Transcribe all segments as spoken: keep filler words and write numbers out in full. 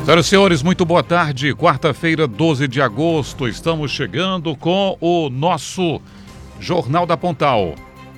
Senhoras e senhores, muito boa tarde. Quarta-feira, doze de agosto, estamos chegando com o nosso Jornal da Pontal.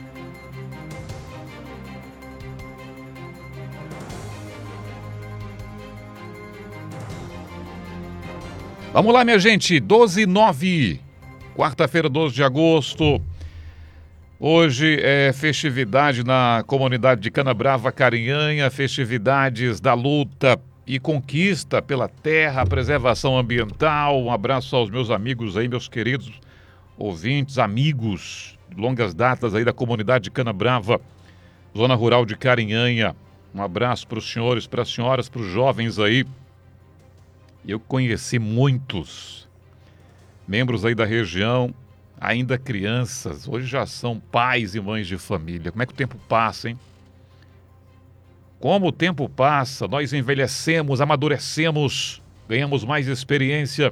Vamos lá, minha gente, doze e nove, quarta-feira, doze de agosto. Hoje é festividade na comunidade de Canabrava, Carinhanha, festividades da luta e conquista pela terra, preservação ambiental. Um abraço aos meus amigos aí, meus queridos ouvintes, amigos, longas datas aí da comunidade de Canabrava, zona rural de Carinhanha. Um abraço para os senhores, para as senhoras, para os jovens aí. Eu conheci muitos membros aí da região, ainda crianças, hoje já são pais e mães de família. Como é que o tempo passa, hein? Como o tempo passa, nós envelhecemos, amadurecemos, ganhamos mais experiência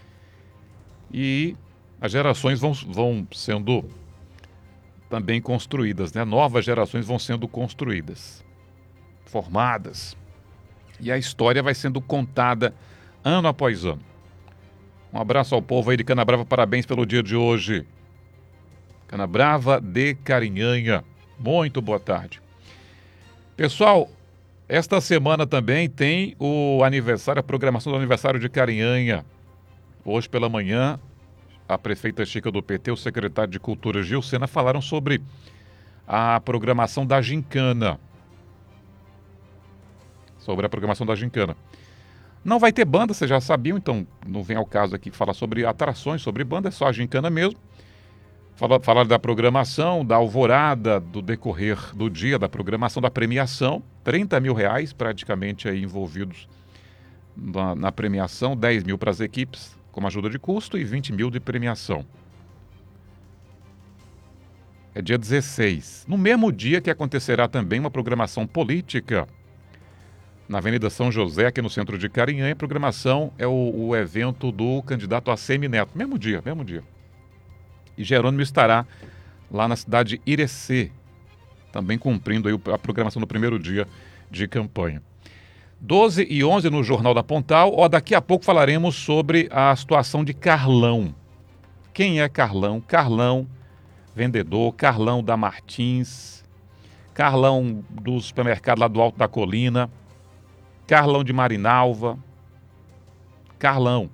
e as gerações vão, vão sendo também construídas, né? Novas gerações vão sendo construídas, formadas, e a história vai sendo contada ano após ano. Um abraço ao povo aí de Canabrava, parabéns pelo dia de hoje. Canabrava de Carinhanha, muito boa tarde. Pessoal, esta semana também tem o aniversário, a programação do aniversário de Carinhanha. Hoje pela manhã, a prefeita Chica do P T, o secretário de Cultura Gil Sena falaram sobre a programação da gincana. Sobre a programação da gincana. Não vai ter banda, vocês já sabiam, então não vem ao caso aqui falar sobre atrações, sobre banda, é só a gincana mesmo. Falar, falar da programação, da alvorada, do decorrer do dia, da programação, da premiação. trinta mil reais praticamente aí envolvidos na, na premiação, dez mil para as equipes como ajuda de custo e vinte mil de premiação. É dia dezesseis. No mesmo dia que acontecerá também uma programação política na Avenida São José, aqui no centro de Carinhanha. A programação é o, o evento do candidato ACM Neto. Mesmo dia, mesmo dia. E Jerônimo estará lá na cidade de Irecê, também cumprindo aí a programação do primeiro dia de campanha. doze e onze no Jornal da Pontal. Ó, daqui a pouco falaremos sobre a situação de Carlão. Quem é Carlão? Carlão, vendedor, Carlão da Martins, Carlão do supermercado lá do Alto da Colina, Carlão de Marinalva, Carlão.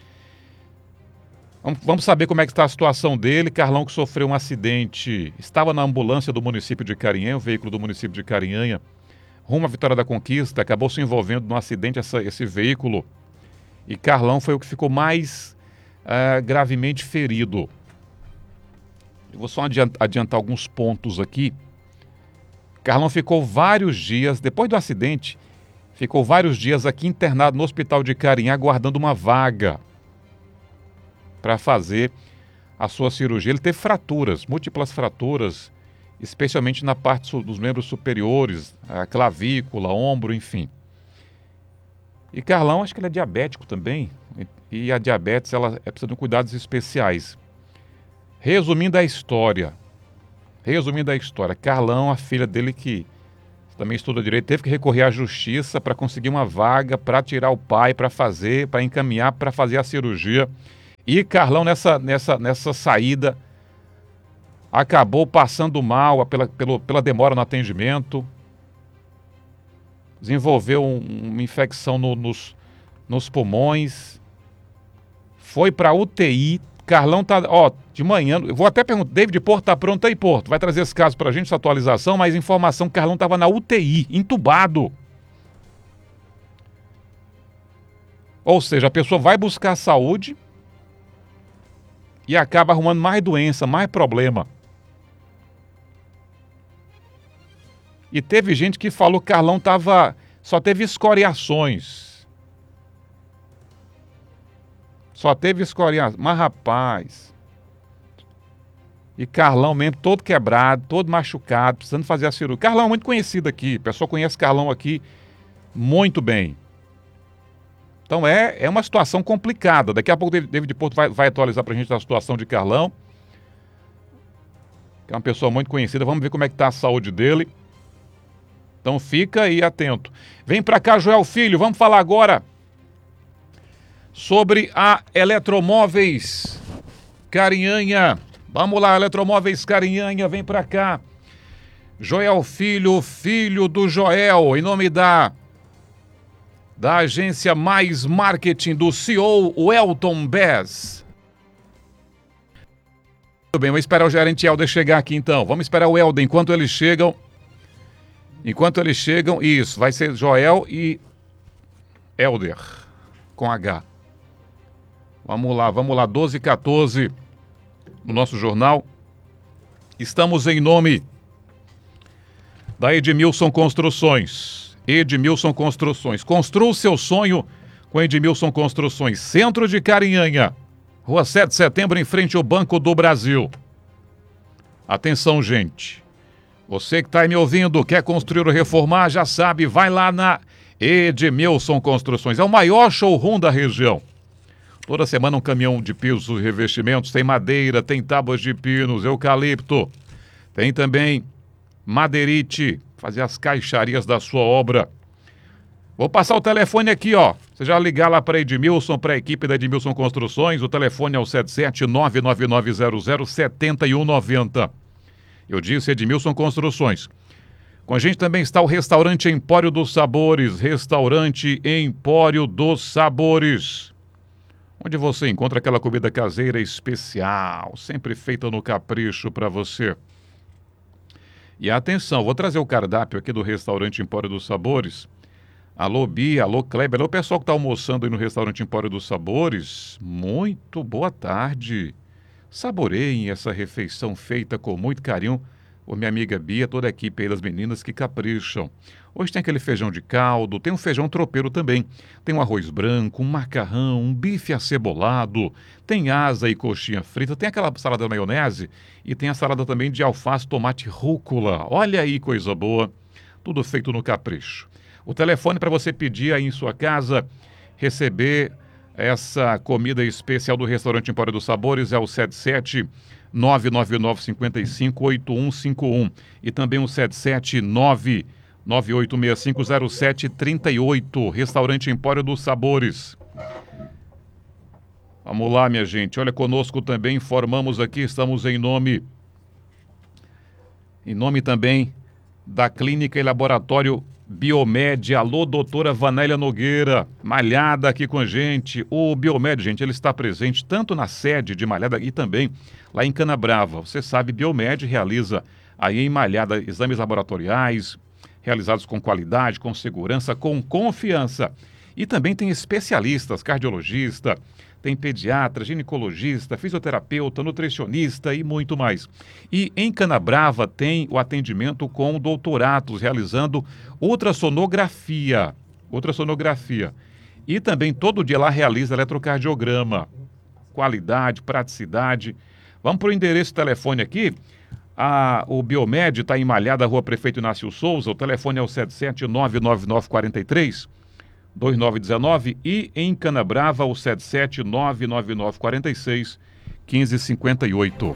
Vamos saber como é que está a situação dele. Carlão, que sofreu um acidente, estava na ambulância do município de Carinhanha, o veículo do município de Carinhanha, rumo à Vitória da Conquista, acabou se envolvendo num acidente essa, esse veículo, e Carlão foi o que ficou mais uh, gravemente ferido. Eu vou só adiantar, adiantar alguns pontos aqui. Carlão ficou vários dias, depois do acidente, ficou vários dias aqui internado no hospital de Carinhanha, aguardando uma vaga para fazer a sua cirurgia. Ele teve fraturas, múltiplas fraturas, especialmente na parte dos membros superiores, a clavícula, ombro, enfim. E Carlão, acho que ele é diabético também, e a diabetes, ela é, precisa de cuidados especiais. Resumindo a história, resumindo a história, Carlão, a filha dele que também estuda direito, teve que recorrer à justiça para conseguir uma vaga, para tirar o pai, para fazer, para encaminhar, para fazer a cirurgia. E Carlão, nessa, nessa, nessa saída, acabou passando mal pela, pela, pela demora no atendimento, desenvolveu um, uma infecção no, nos, nos pulmões, foi para U T I. Carlão tá, ó, de manhã, eu vou até perguntar, David Porto tá pronto aí, Porto? Vai trazer esse caso pra gente, essa atualização, mas informação, Carlão tava na U T I, entubado. Ou seja, a pessoa vai buscar saúde e acaba arrumando mais doença, mais problema. E teve gente que falou que Carlão tava, só teve escoriações. Só teve escoriações. Mas, rapaz, e Carlão mesmo, todo quebrado, todo machucado, precisando fazer a cirurgia. Carlão é muito conhecido aqui, o pessoal conhece Carlão aqui muito bem. Então é, é uma situação complicada. Daqui a pouco o David Porto vai, vai atualizar pra gente a situação de Carlão, que é uma pessoa muito conhecida. Vamos ver como é que tá a saúde dele. Então fica aí atento. Vem pra cá, Joel Filho, vamos falar agora sobre a Eletromóveis Carinhanha. Vamos lá, Eletromóveis Carinhanha, vem pra cá. Joel Filho, filho do Joel, em nome da, da agência Mais Marketing, do C E O, o Elton Bess. Muito bem, vamos esperar o gerente Helder chegar aqui então. Vamos esperar o Helder enquanto eles chegam. Enquanto eles chegam, isso, vai ser Joel e Helder, com H. Vamos lá, vamos lá, doze e quatorze no nosso jornal. Estamos em nome da Edmilson Construções. Edmilson Construções. Construa o seu sonho com Edmilson Construções. Centro de Carinhanha, Rua sete de Setembro, em frente ao Banco do Brasil. Atenção, gente. Você que está aí me ouvindo, quer construir ou reformar, já sabe, vai lá na Edmilson Construções. É o maior showroom da região. Toda semana um caminhão de pisos e revestimentos. Tem madeira, tem tábuas de pinos, eucalipto. Tem também madeirite, fazer as caixarias da sua obra. Vou passar o telefone aqui, ó. Você já ligar lá para Edmilson, para a equipe da Edmilson Construções. O telefone é o sete sete nove nove nove zero zero sete um nove zero. Eu disse Edmilson Construções. Com a gente também está o Restaurante Empório dos Sabores. Restaurante Empório dos Sabores. Onde você encontra aquela comida caseira especial, sempre feita no capricho para você. E atenção, vou trazer o cardápio aqui do Restaurante Empório dos Sabores. Alô Bia, alô Kleber, alô pessoal que está almoçando aí no Restaurante Empório dos Sabores. Muito boa tarde. Saboreiem essa refeição feita com muito carinho por minha amiga Bia, toda a equipe aí das meninas que capricham. Hoje tem aquele feijão de caldo, tem um feijão tropeiro também. Tem um arroz branco, um macarrão, um bife acebolado, tem asa e coxinha frita, tem aquela salada de maionese e tem a salada também de alface, tomate, rúcula. Olha aí, coisa boa. Tudo feito no capricho. O telefone para você pedir aí em sua casa, receber essa comida especial do Restaurante Empório dos Sabores é o sete sete nove nove nove cinco cinco oito um cinco um e também o sete sete nove nove oito seis cinco zero sete três oito, Restaurante Empório dos Sabores. Vamos lá, minha gente. Olha, conosco também informamos aqui, estamos em nome em nome também da Clínica e Laboratório Biomed. Alô, doutora Vanélia Nogueira, Malhada aqui com a gente. O Biomed, gente, ele está presente tanto na sede de Malhada e também lá em Canabrava. Você sabe, Biomed realiza aí em Malhada exames laboratoriais, realizados com qualidade, com segurança, com confiança. E também tem especialistas, cardiologista, tem pediatra, ginecologista, fisioterapeuta, nutricionista e muito mais. E em Canabrava tem o atendimento com doutorados, realizando ultrassonografia. Ultrassonografia. E também todo dia lá realiza eletrocardiograma. Qualidade, praticidade. Vamos para o endereço telefone aqui. A, o Biomed está em Malhada, Rua Prefeito Inácio Souza. O telefone é o sete sete nove nove nove quatro três dois nove um nove e em Canabrava o sete sete nove nove nove quatro seis um cinco cinco oito.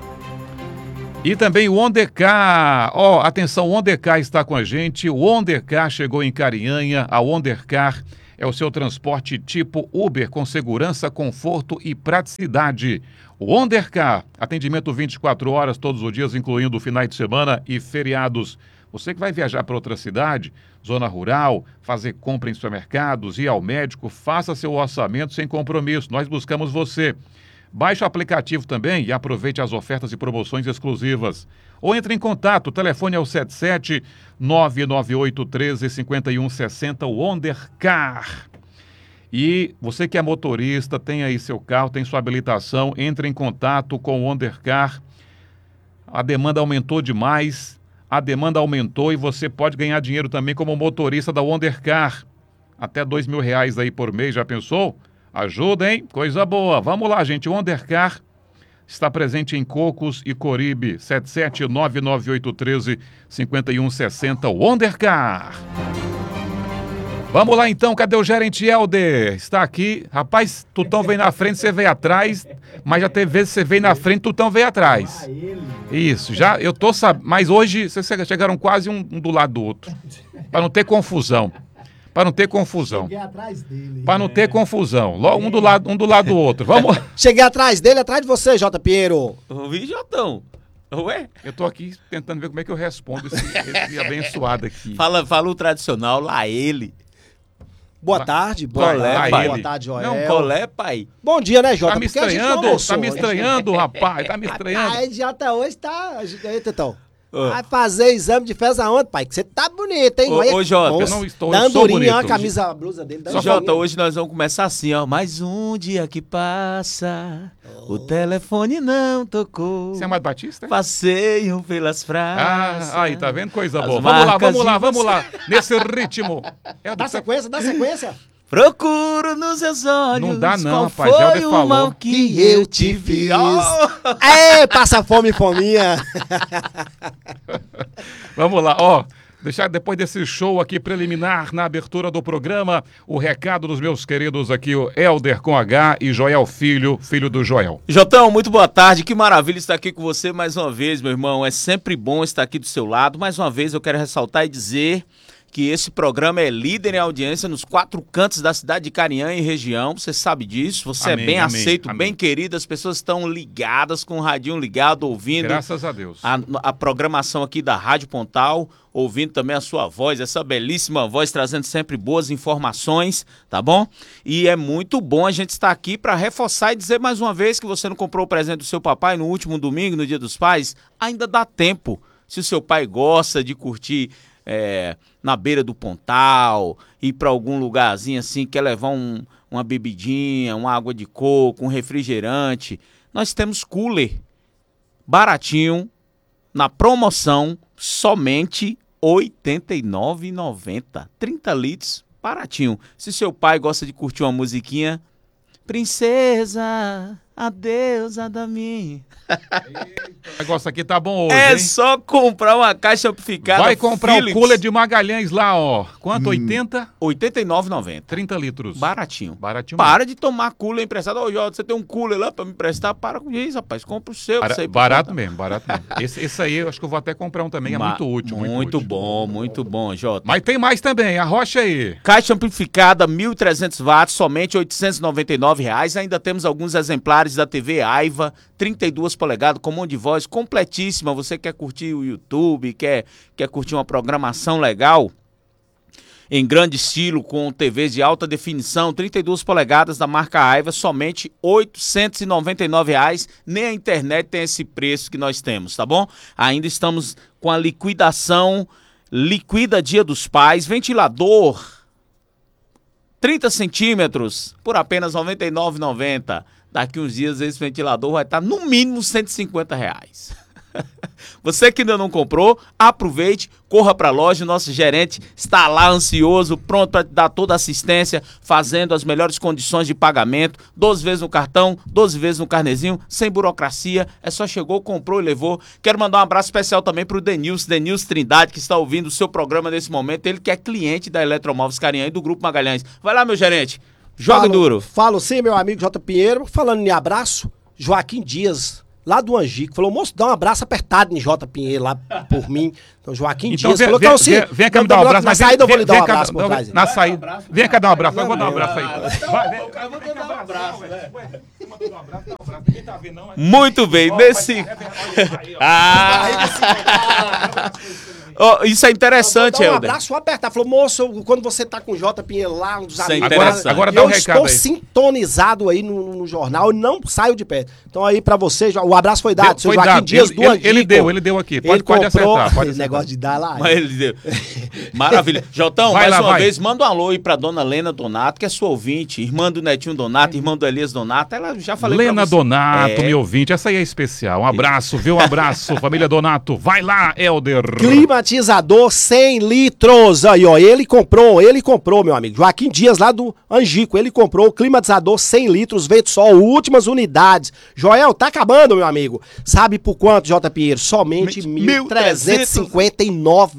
E também o Ondercar. Ó, oh, atenção, o Ondercar está com a gente. O Ondercar chegou em Carinhanha. A Ondercar é o seu transporte tipo Uber com segurança, conforto e praticidade. O Ondercar, atendimento vinte e quatro horas todos os dias, incluindo finais de semana e feriados. Você que vai viajar para outra cidade, zona rural, fazer compra em supermercados, ir ao médico, faça seu orçamento sem compromisso. Nós buscamos você. Baixe o aplicativo também e aproveite as ofertas e promoções exclusivas. Ou entre em contato, o telefone é o sete sete nove nove oito um três cinco um seis zero, o Ondercar. E você que é motorista, tem aí seu carro, tem sua habilitação, entre em contato com o Ondercar. A demanda aumentou demais. A demanda aumentou e você pode ganhar dinheiro também como motorista da Ondercar. Até dois mil reais aí por mês, já pensou? Ajuda, hein? Coisa boa. Vamos lá, gente. O Ondercar está presente em Cocos e Coribe. sete sete nove nove oito um três cinco um seis zero, o Ondercar. Vamos lá então, cadê o gerente Helder? Está aqui. Rapaz, Tutão veio na frente, você veio atrás, mas já teve vezes que você veio na frente, Tutão veio atrás. Isso, já eu tô sabendo, mas hoje vocês chegaram quase um, um do lado do outro, para não ter confusão. Para não ter confusão. Cheguei atrás dele. Para não ter confusão. Logo um do lado, um do lado do outro. Vamos. Cheguei atrás dele, atrás de você, J. Pinheiro. Ouvi, Jotão. Ué? Eu tô aqui tentando ver como é que eu respondo esse, esse abençoado aqui. Fala, fala o tradicional, lá ele. Boa Lá- tarde, boa Colé, tarde, pai. boa tarde, Joel. Não, Colé, pai. Bom dia, né, Jota? Tá me Porque a gente não estranhando? almoçou, Tá me a gente- estranhando, rapaz. Tá me estranhando. Rapaz, Jota hoje tá... Aí, Tetão. Ô. Vai fazer exame de fezes aonde, pai? Que você tá bonito, hein? Ô, Olha, ô, Jota, moço, eu não estou- eu dando sou durinha, bonito. a camisa, a blusa dele. dando Jota, durinha. hoje nós vamos começar assim, ó. Mais um dia que passa, o telefone não tocou. Você é mais Batista? Passeio pelas praças. Ah, aí, tá vendo? Coisa As boa. Vamos lá, marcas vamos lá, de vamos você. lá. Nesse ritmo. É, Dá sequência, dá sequência. Procuro nos seus olhos. Não dá não, qual rapaz, foi Helder o falou. mal que eu te fiz. Oh! É, passa fome, fominha. Vamos lá, ó. Deixar depois desse show aqui preliminar na abertura do programa, o recado dos meus queridos aqui, o Helder com H e Joel Filho, filho do Joel. Jotão, muito boa tarde, que maravilha estar aqui com você mais uma vez, meu irmão, é sempre bom estar aqui do seu lado. Mais uma vez eu quero ressaltar e dizer que esse programa é líder em audiência nos quatro cantos da cidade de Carinhã e região, você sabe disso, você Amém, é bem amém, aceito, amém. bem querido, as pessoas estão ligadas, com o radinho ligado, ouvindo Graças a Deus. a, a programação aqui da Rádio Pontal, ouvindo também a sua voz, essa belíssima voz, trazendo sempre boas informações, tá bom? E é muito bom a gente estar aqui para reforçar e dizer mais uma vez que você não comprou o presente do seu papai no último domingo, no Dia dos Pais, ainda dá tempo. Se o seu pai gosta de curtir é, na beira do Pontal, ir para algum lugarzinho assim, quer levar um, uma bebidinha, uma água de coco, um refrigerante, nós temos cooler baratinho, na promoção, somente oitenta e nove reais e noventa centavos. trinta litros, baratinho. Se seu pai gosta de curtir uma musiquinha, Princesa, a deusa da minha. O negócio aqui tá bom hoje, É hein? só comprar uma caixa amplificada Vai comprar Philips. o cooler de Magalhães lá, ó. Quanto? oitenta? oitenta e nove reais e noventa centavos. trinta litros. Baratinho. Baratinho Para de tomar cooler emprestado. Ô, Jota, você tem um cooler lá pra me emprestar? Para com isso, rapaz. Compra o seu. Bara- isso aí pra barato contar. mesmo, barato mesmo. Esse, esse aí eu acho que eu vou até comprar um também, é Ma- muito útil. Muito, Muito útil. bom, muito bom, Jota. Mas tem mais também, arrocha aí. Caixa amplificada, mil e trezentos watts, somente oitocentos e noventa e nove reais. Ainda temos alguns exemplares da T V Aiva, trinta e duas polegadas, comando de voz completíssima. Você quer curtir o YouTube, quer, quer curtir uma programação legal? Em grande estilo, com T Vs de alta definição, trinta e duas polegadas da marca Aiva, somente oitocentos e noventa e nove reais. Nem a internet tem esse preço que nós temos, tá bom? Ainda estamos com a liquidação, liquida Dia dos Pais, ventilador trinta centímetros por apenas noventa e nove reais e noventa centavos. Daqui uns dias esse ventilador vai estar no mínimo cento e cinquenta reais. Você que ainda não comprou, aproveite, corra para a loja, o nosso gerente está lá ansioso, pronto para dar toda a assistência, fazendo as melhores condições de pagamento, doze vezes no cartão, doze vezes no carnezinho, sem burocracia, é só chegou, comprou e levou. Quero mandar um abraço especial também para o Denilson, Denilson Trindade, que está ouvindo o seu programa nesse momento, ele que é cliente da Eletromóveis Carinhã e do Grupo Magalhães. Vai lá, meu gerente, joga Falo- duro. Falo sim, meu amigo J. Pinheiro. Falando em abraço, Joaquim Dias, lá do Angico, falou, moço, dá um abraço apertado em J. Pinheiro lá por mim. Então, Joaquim Então Dias vem, falou vem, que eu sim. vem, vem cá me dar um abraço. Na mas saída eu vou vem- lhe dar um vem cá- abraço por não, trás. Na saída. Vem cá dar um abraço. Vai, vou dar um abraço aí. Vai, vem. O cara mandou dar um abraço, velho. Você mandou dar um abraço, dá um abraço. Ninguém tá vendo, não. Muito bem, nesse... Ah! Oh, isso é interessante, Dá um Helder. abraço apertado. Falou, moço, quando você tá com o J. Pinheiro lá, um dos Isso é amigos. interessante. lá, Agora dá um eu recado estou aí. sintonizado aí no, no jornal, eu não saio de pé. Então aí pra você, Jo- o abraço foi dado. Deu- Seu foi Joaquim dado. Dias Ele- do ele- Angico. ele deu, ele deu aqui. Pode- Ele pode comprou- acertar, pode Esse acertar. negócio de dar lá. Mas ele deu. Maravilha. Jotão, Vai mais lá, uma vai. vez, manda um alô aí pra dona Lena Donato, que é sua ouvinte, irmã do Netinho Donato, irmã do Elias Donato. Ela já falei Lena pra você. Donato, É. meu ouvinte, essa aí é especial. Um abraço, viu? Um abraço, família Donato. Vai lá, Helder. Climatizador cem litros. Aí, ó, ele comprou, ele comprou, meu amigo. Joaquim Dias, lá do Angico, ele comprou o climatizador cem litros, Vento Sol, últimas unidades. Joel, tá acabando, meu amigo. Sabe por quanto, J. Pinheiro? Somente Mil mil trezentos e cinquenta e nove.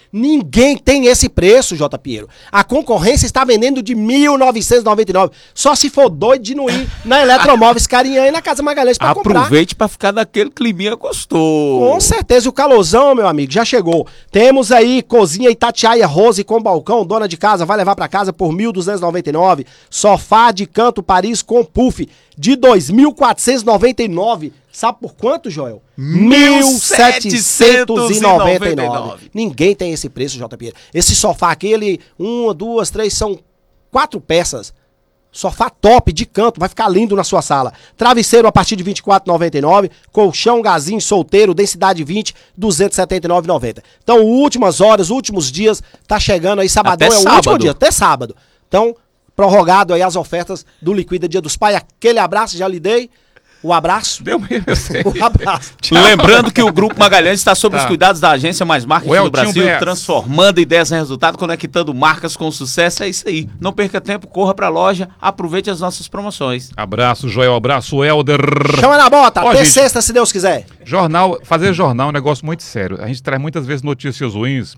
Ninguém tem esse preço, J. Piero. A concorrência está vendendo de mil novecentos e noventa e nove. Só se for doido de não ir na Eletromóveis Carinhanha e na Casa Magalhães para comprar. Aproveite para ficar naquele climinha gostoso. Com certeza. O calorzão, meu amigo, já chegou. Temos aí cozinha Itatiaia Rose com balcão. Dona de casa vai levar para casa por mil duzentos e noventa e nove. Sofá de canto Paris com puff de dois mil quatrocentos e noventa e nove. Sabe por quanto, Joel? mil setecentos e noventa e nove. Ninguém tem esse preço, J. Piero. Esse sofá aqui, ele, uma, duas, três, são quatro peças. Sofá top de canto, vai ficar lindo na sua sala. Travesseiro a partir de vinte e quatro reais e noventa e nove centavos. Colchão gazinho solteiro, densidade vinte, duzentos e setenta e nove reais e noventa centavos. Então, últimas horas, últimos dias, tá chegando aí, sabadão até é o sábado. último dia, até sábado. Então, prorrogado aí as ofertas do Liquida Dia dos Pais. Aquele abraço, já lhe dei. O abraço. Deu mesmo, eu sei. O abraço. Lembrando que o Grupo Magalhães está sob Tá. os cuidados da agência Mais Marketing O do Eltinho Brasil, B S. transformando ideias em resultado, conectando marcas com sucesso. É isso aí. Não perca tempo, corra pra loja, aproveite as nossas promoções. Abraço, Joel. Abraço, Helder. Chama na bota, Ó, até gente. sexta, se Deus quiser. Jornal, fazer jornal é um negócio muito sério. A gente traz muitas vezes notícias ruins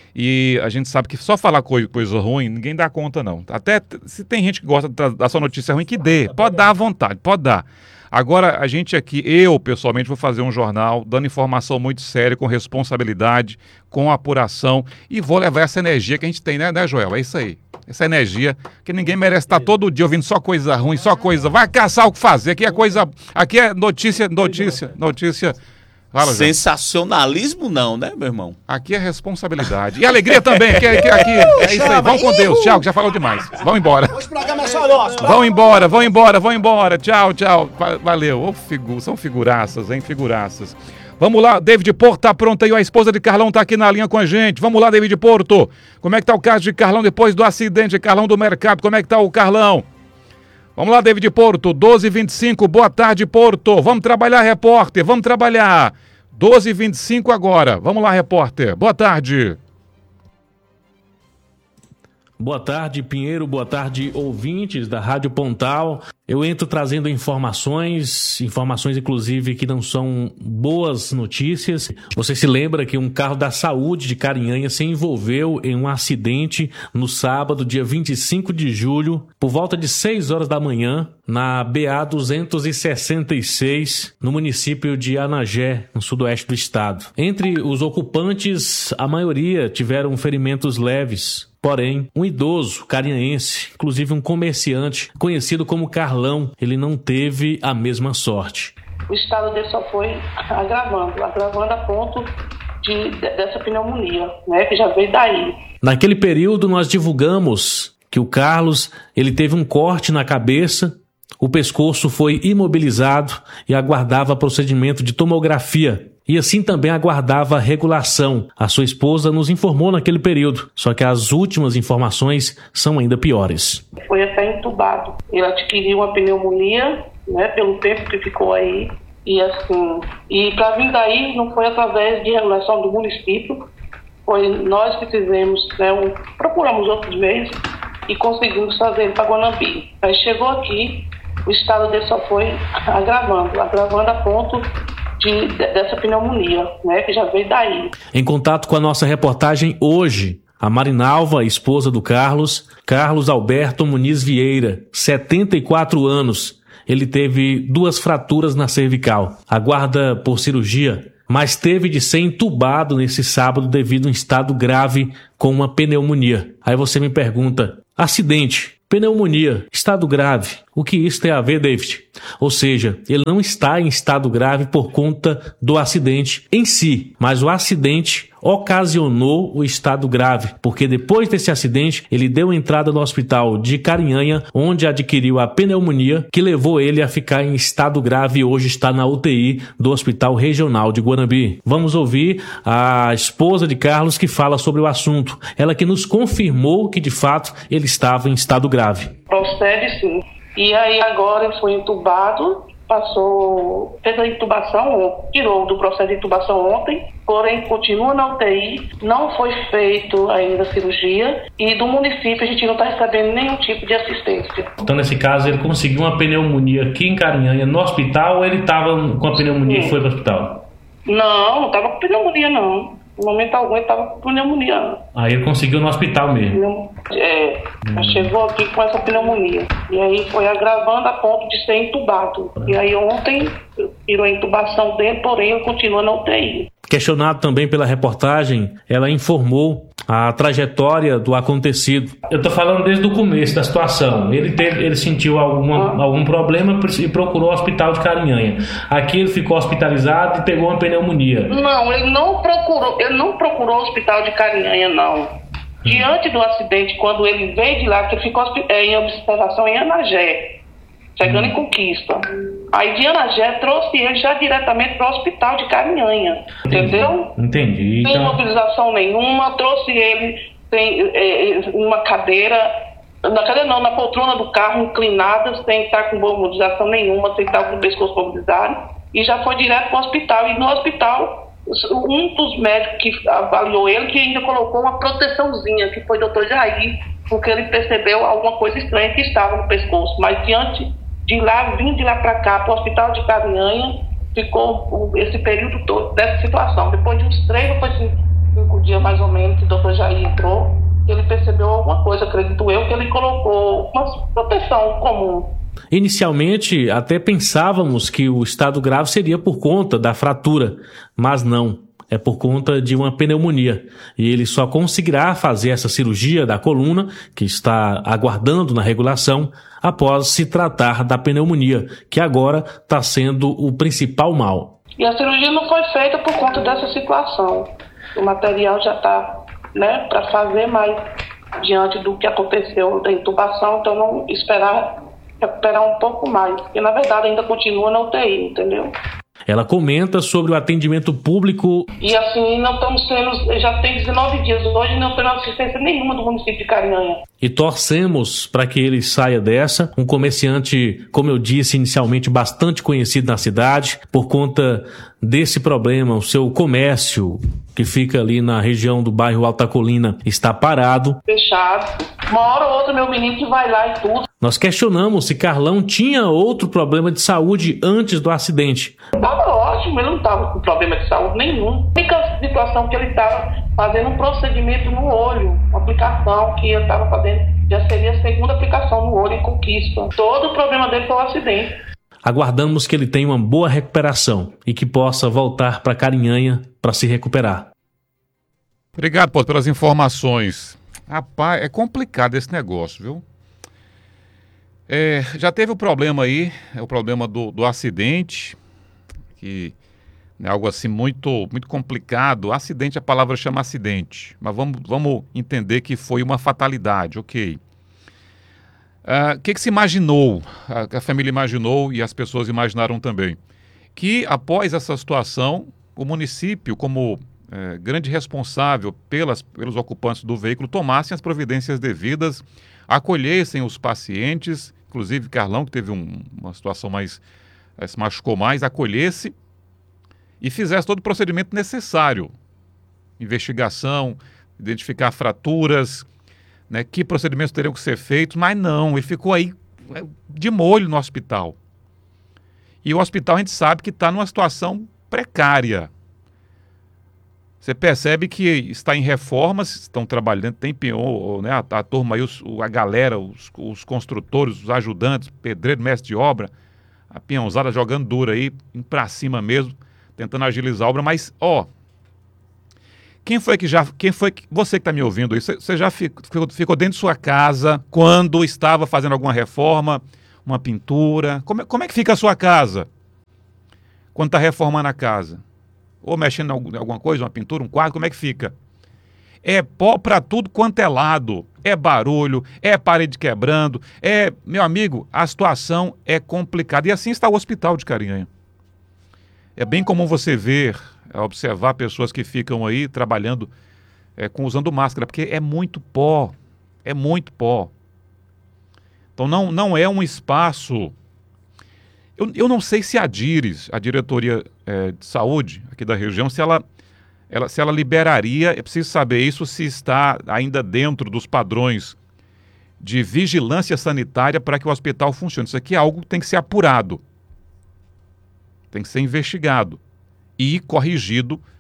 e a gente sabe que só falar coi- coisa ruim, ninguém dá conta, não. Até t- se tem gente que gosta da, da sua notícia ruim, que dê. Pode dar à vontade, pode dar. Agora, a gente aqui, eu pessoalmente vou fazer um jornal dando informação muito séria, com responsabilidade, com apuração e vou levar essa energia que a gente tem, né, né, Joel? É isso aí. Essa energia que ninguém merece estar todo dia ouvindo só coisa ruim, só coisa. Vai caçar o que fazer. Aqui é coisa. Aqui é notícia, notícia, notícia. Fala, Joel. Sensacionalismo não, né, meu irmão? Aqui é responsabilidade. E alegria também, que, que aqui é isso aí. Vamos com Deus. Tchau, que já falou demais. Vamos embora. Hoje o programa é só nosso. Vão embora, vão embora, vão embora. Tchau, tchau. Va- Valeu. Ô, figu... São figuraças, hein? Figuraças. Vamos lá, David Porto tá pronto aí. A esposa de Carlão tá aqui na linha com a gente. Vamos lá, David Porto. Como é que tá o caso de Carlão depois do acidente? Carlão do Mercado, como é que tá o Carlão? Vamos lá, David Porto. doze e vinte e cinco. Boa tarde, Porto. Vamos trabalhar, repórter. Vamos trabalhar. doze e vinte e cinco agora. Vamos lá, repórter. Boa tarde. Boa tarde, Pinheiro. Boa tarde, ouvintes da Rádio Pontal. Eu entro trazendo informações, informações inclusive que não são boas notícias. Você se lembra que um carro da saúde de Carinhanha se envolveu em um acidente no sábado, dia vinte e cinco de julho, por volta de seis horas da manhã, na B A duzentos e sessenta e seis, no município de Anagé, no sudoeste do estado. Entre os ocupantes, a maioria tiveram ferimentos leves. Porém, um idoso carinhaense, inclusive um comerciante conhecido como Carlão, ele não teve a mesma sorte. O estado dele só foi agravando, agravando a ponto de, dessa pneumonia, né, que já veio daí. Naquele período nós divulgamos que o Carlos, ele teve um corte na cabeça, o pescoço foi imobilizado e aguardava procedimento de tomografia. E assim também aguardava regulação. A sua esposa nos informou naquele período, só que as últimas informações são ainda piores. Foi até entubado. Ele adquiriu uma pneumonia, né, pelo tempo que ficou aí. E assim, e para vir daí não foi através de regulação do município, foi nós que fizemos, né, um, procuramos outros meios e conseguimos trazer ele para Guanambi. Aí chegou aqui, o estado dele só foi agravando, agravando a ponto De, dessa pneumonia, né, que já veio daí. Em contato com a nossa reportagem hoje, a Marinalva, esposa do Carlos, Carlos Alberto Muniz Vieira, setenta e quatro anos. Ele teve duas fraturas na cervical, aguarda por cirurgia, mas teve de ser entubado nesse sábado devido a um estado grave com uma pneumonia. Aí você me pergunta, acidente, pneumonia, estado grave, o que isso tem a ver, David? Ou seja, ele não está em estado grave por conta do acidente em si, mas o acidente ocasionou o estado grave, porque depois desse acidente, ele deu entrada no hospital de Carinhanha, onde adquiriu a pneumonia, que levou ele a ficar em estado grave e hoje está na U T I do Hospital Regional de Guanambi. Vamos ouvir a esposa de Carlos que fala sobre o assunto. Ela que nos confirmou que, de fato, ele estava em estado grave. Procede sim. E aí agora ele foi entubado, passou, fez a intubação, tirou do processo de intubação ontem, porém continua na U T I, não foi feito ainda a cirurgia e do município a gente não está recebendo nenhum tipo de assistência. Então, nesse caso, ele conseguiu uma pneumonia aqui em Carinhanha, no hospital, ou ele estava com a pneumonia Sim. e foi para o hospital? Não, não estava com pneumonia não. No momento algum ele estava com pneumonia. Aí ele conseguiu no hospital mesmo. É, hum. chegou aqui com essa pneumonia. E aí foi agravando a ponto de ser entubado. E aí ontem tirou a intubação dele, porém ele continua na U T I. Questionado também pela reportagem, ela informou a trajetória do acontecido. Eu tô falando desde o começo da situação. Ele teve, ele sentiu alguma, ah. algum problema e procurou o hospital de Carinhanha. Aqui ele ficou hospitalizado e pegou uma pneumonia. Não, ele não procurou, ele não procurou o hospital de Carinhanha, não. Hum. Diante do acidente, quando ele veio de lá, que ele ficou é, em observação em Anagé, chegando hum. em Conquista. Aí de Anagé trouxe ele já diretamente para o hospital de Carinhanha, entendeu? Entendi. Sem então... mobilização nenhuma, trouxe ele sem é, uma cadeira, na cadeira não, na poltrona do carro, inclinada, sem estar com boa mobilização nenhuma, sem estar com o pescoço mobilizado, e já foi direto para o hospital. E no hospital, um dos médicos que avaliou ele, que ainda colocou uma proteçãozinha, que foi o doutor Jair, porque ele percebeu alguma coisa estranha que estava no pescoço, mas diante de lá, vindo de lá para cá, para o hospital de Carinhanha, ficou esse período todo dessa situação. Depois de uns três, depois de cinco dias mais ou menos, que o doutor Jair entrou, ele percebeu alguma coisa, acredito eu, que ele colocou uma proteção comum. Inicialmente, até pensávamos que o estado grave seria por conta da fratura, mas não. É por conta de uma pneumonia. E ele só conseguirá fazer essa cirurgia da coluna, que está aguardando na regulação, após se tratar da pneumonia, que agora está sendo o principal mal. E a cirurgia não foi feita por conta dessa situação. O material já está, né, para fazer, mas diante do que aconteceu da intubação, então não esperar recuperar um pouco mais. Porque na verdade ainda continua na U T I, entendeu? Ela comenta sobre o atendimento público. E assim, não estamos tendo, já tem dezenove dias hoje, não temos assistência nenhuma do município de Carinhanha. E torcemos para que ele saia dessa. Um comerciante, como eu disse inicialmente, bastante conhecido na cidade, por conta desse problema, o seu comércio, que fica ali na região do bairro Alta Colina, está parado. Fechado. Uma hora ou outra, meu menino que vai lá e tudo. Nós questionamos se Carlão tinha outro problema de saúde antes do acidente. Estava ótimo, ele não estava com problema de saúde nenhum. A única situação que ele estava fazendo um procedimento no olho, uma aplicação que ele estava fazendo, já seria a segunda aplicação no olho em Conquista. Todo o problema dele foi o acidente. Aguardamos que ele tenha uma boa recuperação e que possa voltar para Carinhanha para se recuperar. Obrigado, Paulo, pelas informações. Rapaz, é complicado esse negócio, viu? É, já teve o problema aí, é o problema do, do acidente, que é algo assim muito, muito complicado. Acidente, a palavra chama acidente, mas vamos, vamos entender que foi uma fatalidade, ok. O uh, que, que se imaginou, a, a família imaginou e as pessoas imaginaram também? Que após essa situação, o município, como é, grande responsável pelas, pelos ocupantes do veículo, tomassem as providências devidas, acolhessem os pacientes, inclusive Carlão, que teve um, uma situação mais, é, se machucou mais, acolhesse e fizesse todo o procedimento necessário. Investigação, identificar fraturas, né, que procedimentos teriam que ser feitos, mas não, ele ficou aí de molho no hospital. E o hospital a gente sabe que está numa situação precária. Você percebe que está em reformas, estão trabalhando, tem peão, né, a, a turma aí, os, a galera, os, os construtores, os ajudantes, pedreiro, mestre de obra, a peãozada jogando duro aí, indo pra cima mesmo, tentando agilizar a obra, mas, ó, quem foi que já, quem foi, que, você que está me ouvindo aí, você já ficou, ficou dentro de sua casa quando estava fazendo alguma reforma, uma pintura, como, como é que fica a sua casa quando está reformando a casa? Ou mexendo em alguma coisa, uma pintura, um quadro, como é que fica? É pó para tudo quanto é lado, é barulho, é parede quebrando, é, meu amigo, a situação é complicada. E assim está o hospital de Carinhanha. É bem comum você ver, observar pessoas que ficam aí trabalhando é, com, usando máscara, porque é muito pó, é muito pó. Então não, não é um espaço... Eu, eu não sei se a DIRES, a Diretoria é, de Saúde aqui da região, se ela, ela, se ela liberaria, é preciso saber isso, se está ainda dentro dos padrões de vigilância sanitária para que o hospital funcione. Isso aqui é algo que tem que ser apurado, tem que ser investigado e corrigido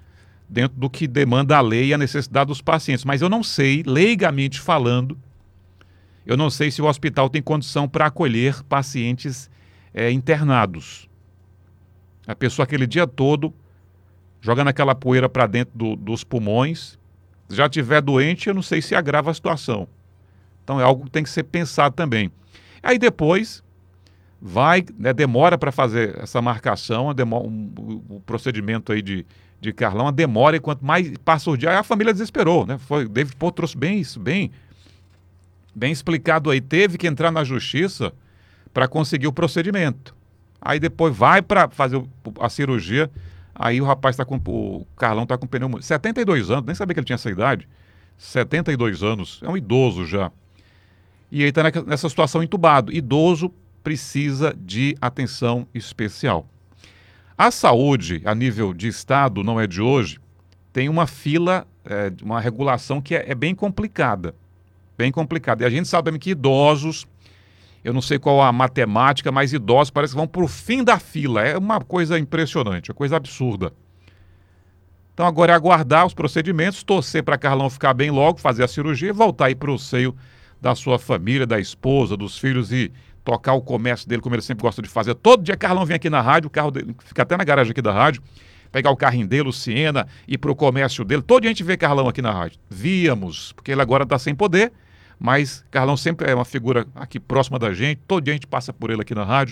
dentro do que demanda a lei e a necessidade dos pacientes. Mas eu não sei, leigamente falando, eu não sei se o hospital tem condição para acolher pacientes é, internados. A pessoa aquele dia todo jogando aquela poeira para dentro do, dos pulmões, se já estiver doente, eu não sei se agrava a situação. Então é algo que tem que ser pensado também. Aí depois vai, né, demora para fazer essa marcação, demora, um, o, o procedimento aí de, de Carlão, a demora, e quanto mais passa o dia, aí a família desesperou, né? Foi, o David Pô trouxe bem isso, bem, bem explicado aí. Teve que entrar na justiça para conseguir o procedimento. Aí depois vai para fazer o, a cirurgia, aí o rapaz está com, o Carlão está com pneumonia. setenta e dois anos, nem sabia que ele tinha essa idade. setenta e dois anos, é um idoso já. E ele está nessa situação entubado. Idoso precisa de atenção especial. A saúde, a nível de estado, não é de hoje, tem uma fila, é, uma regulação que é, é bem complicada. Bem complicada. E a gente sabe também que idosos, eu não sei qual a matemática, mas idosos parece que vão para o fim da fila. É uma coisa impressionante, uma coisa absurda. Então agora é aguardar os procedimentos, torcer para Carlão ficar bem logo, fazer a cirurgia e voltar aí para o seio da sua família, da esposa, dos filhos e tocar o comércio dele como ele sempre gosta de fazer. Todo dia Carlão vem aqui na rádio, o carro dele fica até na garagem aqui da rádio, pegar o carrinho dele, o Siena, ir para o comércio dele. Todo dia a gente vê Carlão aqui na rádio. Víamos, porque ele agora está sem poder, mas Carlão sempre é uma figura aqui próxima da gente, todo dia a gente passa por ele aqui na rádio.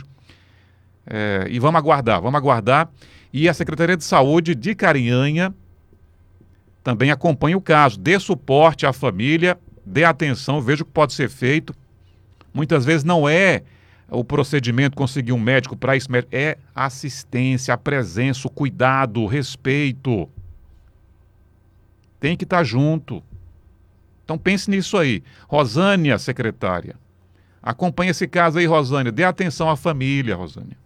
É, e vamos aguardar, vamos aguardar. E a Secretaria de Saúde de Carinhanha também acompanha o caso, dê suporte à família, dê atenção, veja o que pode ser feito. Muitas vezes não é o procedimento conseguir um médico para isso, é a assistência, a presença, o cuidado, o respeito. Tem que estar junto. Então pense nisso aí. Rosânia, secretária, acompanhe esse caso aí, Rosânia. Dê atenção à família, Rosânia.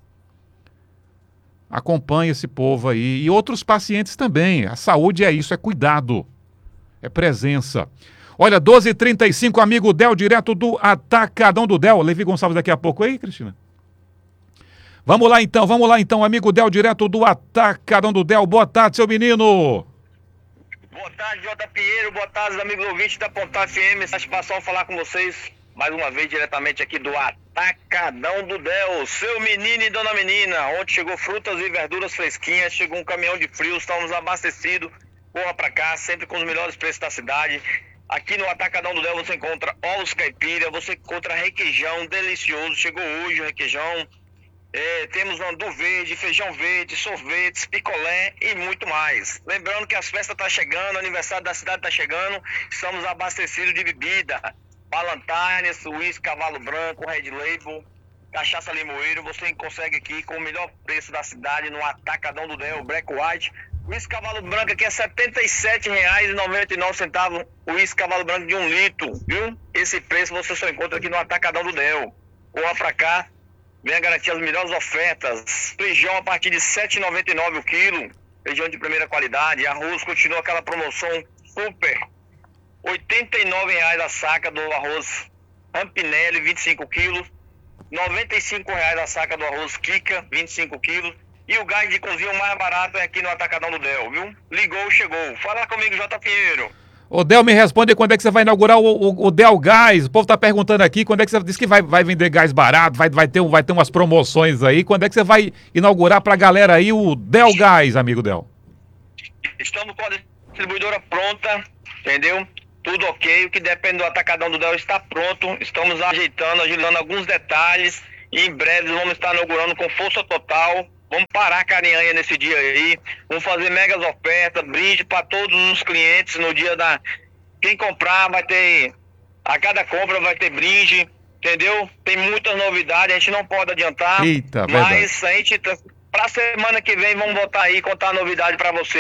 Acompanhe esse povo aí. E outros pacientes também. A saúde é isso, é cuidado, é presença. Olha, doze e trinta e cinco, amigo Del, direto do Atacadão do Del. Levi Gonçalves daqui a pouco aí, Cristina? Vamos lá então, vamos lá então, amigo Del, direto do Atacadão do Del. Boa tarde, seu menino. Boa tarde, J. Pinheiro. Boa tarde, amigos ouvintes da Pontal F M. Satisfação falar com vocês mais uma vez diretamente aqui do Atacadão do Del. Seu menino e dona menina, onde chegou frutas e verduras fresquinhas, chegou um caminhão de frios, estamos abastecidos. Corra pra cá, sempre com os melhores preços da cidade. Aqui no Atacadão do Del você encontra ovos caipira, você encontra requeijão delicioso, chegou hoje o requeijão. É, temos andu verde, feijão verde, sorvetes, picolé e muito mais. Lembrando que as festas estão chegando, o aniversário da cidade está chegando, estamos abastecidos de bebida. Balantanes, uísque, cavalo branco, Red Label, cachaça limoeiro, você consegue aqui com o melhor preço da cidade no Atacadão do Del, Black White. O uísque cavalo branco aqui é setenta e sete reais e noventa e nove centavos, o uísque cavalo branco de um litro, viu? Esse preço você só encontra aqui no Atacadão do Del. Corra pra cá, venha garantir as melhores ofertas. Feijão a partir de sete reais e noventa e nove centavos o quilo, feijão de primeira qualidade. Arroz continua aquela promoção super, oitenta e nove reais a saca do arroz Rampinelli, vinte e cinco quilos, noventa e cinco reais a saca do arroz Kika, vinte e cinco quilos. E o gás de cozinha mais barato é aqui no Atacadão do Del, viu? Ligou, chegou. Fala comigo, J. Pinheiro. Ô, Del, me responde quando é que você vai inaugurar o, o, o Del Gás. O povo tá perguntando aqui, quando é que você disse que vai, vai vender gás barato, vai, vai, ter, vai ter umas promoções aí. Quando é que você vai inaugurar pra galera aí o Del Gás, amigo Del? Estamos com a distribuidora pronta, entendeu? Tudo ok, o que depende do Atacadão do Del está pronto. Estamos ajeitando, agilando alguns detalhes. E em breve vamos estar inaugurando com força total. Vamos parar a Carinhanha nesse dia aí. Vamos fazer megas ofertas, brinde para todos os clientes no dia da... Quem comprar vai ter... A cada compra vai ter brinde, entendeu? Tem muitas novidades, a gente não pode adiantar. Eita, mas verdade. a gente... Pra semana que vem vamos voltar aí e contar a novidade para você.